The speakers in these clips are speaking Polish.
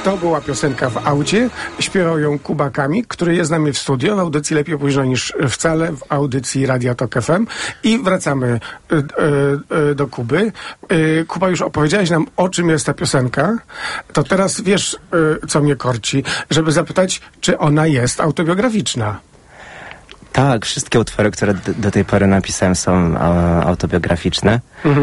To była piosenka w aucie. Śpiewał ją Kuba Kamik, który jest z nami w studio, w audycji Lepiej Późno niż Wcale, w audycji Radia Tok FM. I wracamy do Kuby. Kuba, już opowiedziałeś nam, o czym jest ta piosenka. To teraz wiesz, co mnie korci, żeby zapytać, czy ona jest autobiograficzna. Tak, wszystkie utwory, które do tej pory napisałem, są autobiograficzne.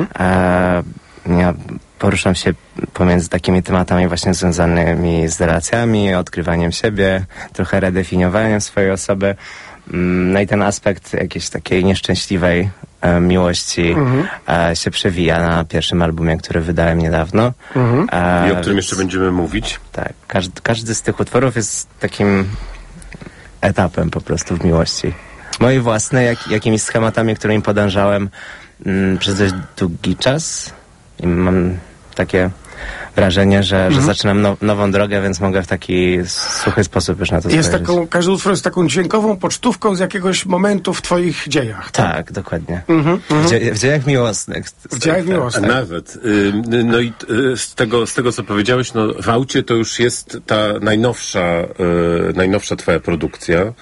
Ja poruszam się pomiędzy takimi tematami właśnie związanymi z relacjami, odkrywaniem siebie, trochę redefiniowaniem swojej osoby. No i ten aspekt jakiejś takiej nieszczęśliwej miłości się przewija na pierwszym albumie, który wydałem niedawno. I o którym jeszcze będziemy mówić. Tak, każdy z tych utworów jest takim etapem po prostu w miłości. Moje własne, jakimiś schematami, którymi podążałem przez dość długi czas. I mam takie wrażenie, że zaczynam nową drogę, więc mogę w taki suchy sposób już na to spojrzeć. Każdy utwór jest taką dźwiękową pocztówką z jakiegoś momentu w twoich dziejach. Tak, dokładnie. W dziejach miłosnych. W dziejach miłosnych. A nawet. No i z tego, co powiedziałeś, no w aucie to już jest ta najnowsza twoja produkcja.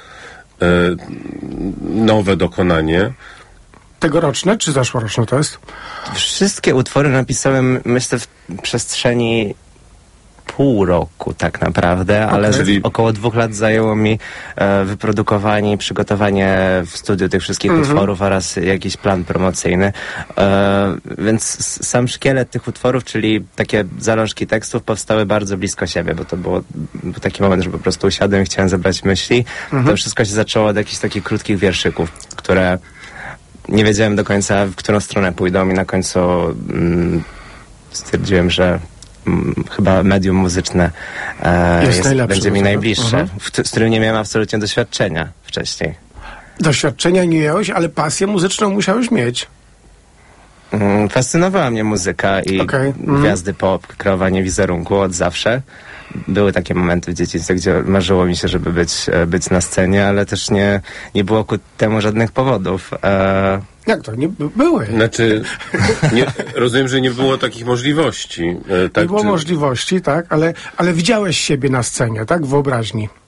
Nowe dokonanie. Tegoroczne czy zeszłoroczne to jest? Wszystkie utwory napisałem, myślę, w przestrzeni pół roku tak naprawdę, ale około 2 lat zajęło mi wyprodukowanie i przygotowanie w studiu tych wszystkich utworów oraz jakiś plan promocyjny. Więc sam szkielet tych utworów, czyli takie zalążki tekstów, powstały bardzo blisko siebie, bo to był taki moment, że po prostu usiadłem i chciałem zebrać myśli. To wszystko się zaczęło od jakichś takich krótkich wierszyków, które nie wiedziałem do końca, w którą stronę pójdą i na końcu stwierdziłem, że chyba medium muzyczne będzie mi najbliższe, z którym nie miałem absolutnie doświadczenia wcześniej. Doświadczenia nie miałeś, ale pasję muzyczną musiałeś mieć. Fascynowała mnie muzyka i gwiazdy pop, kreowanie wizerunku od zawsze. Były takie momenty w dzieciństwie, gdzie marzyło mi się, żeby być na scenie, ale też nie było ku temu żadnych powodów. Jak to? Nie były. Znaczy, rozumiem, że nie było takich możliwości. Tak, nie było możliwości, tak, ale widziałeś siebie na scenie, tak, w wyobraźni.